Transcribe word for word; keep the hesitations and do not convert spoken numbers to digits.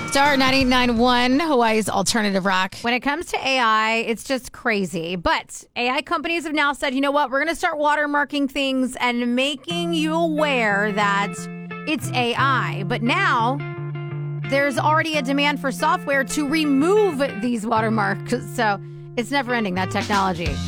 Star ninety-nine point one, Hawaii's alternative rock. When it comes to A I, it's just crazy. But A I companies have now said, you know what, we're going to start watermarking things and making you aware that it's A I. But now there's already a demand for software to remove these watermarks. So it's never ending, that technology.